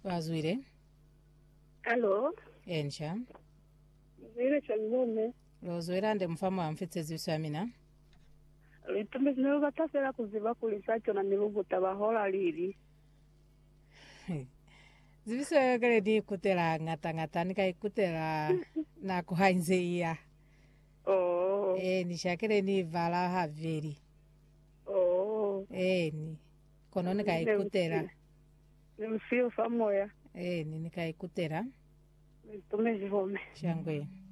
Wazwire Alo, ensha zile chalume. lozwera nde mfamo wa mfitse ziswamina Litume zinelo batasela kuziba kulisacho na milubuta bahola lili. ziviswekele ni kutela ng'ata nikaikutela na kuhainzeia Oh, nishakele ni vala haveri oh. ni kono nikaikutela Nimsio famoya. nikaikutela Litume zihome. shangwe